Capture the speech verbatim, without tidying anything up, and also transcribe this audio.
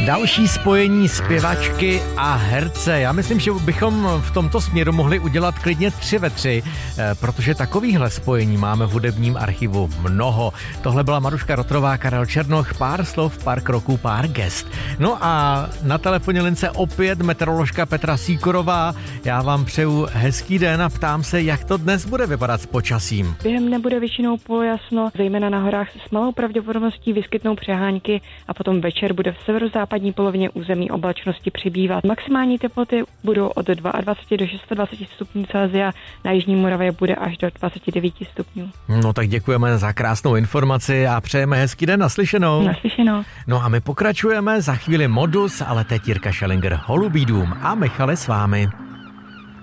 Další spojení zpěvačky a herce. Já myslím, že bychom v tomto směru mohli udělat klidně tři ve tři, protože takovýchhle spojení máme v hudebním archivu mnoho. Tohle byla Maruška Rotrová, Karel Černoch, pár slov, pár kroků, pár gest. No a na telefonní lince opět meteoroložka Petra Sýkorová. Já vám přeju hezký den a ptám se, jak to dnes bude vypadat s počasím. Během dne bude většinou polojasno, zejména na horách se s malou pravděpodobností vyskytnou přehánky a potom večer bude v severozápadní polovině území oblačnosti přibývat. Maximální teploty budou od dvacet dva do dvacet šest stupňů Celsia, na jižní Moravě bude až do dvacet devět stupňů. No tak děkujeme za krásnou informaci a přejeme hezký den, naslyšenou. Naslyšenou. No a my pokračujeme, za chvíli Modus, ale teď Jirka Schellinger, Holubý dům a Michale s vámi.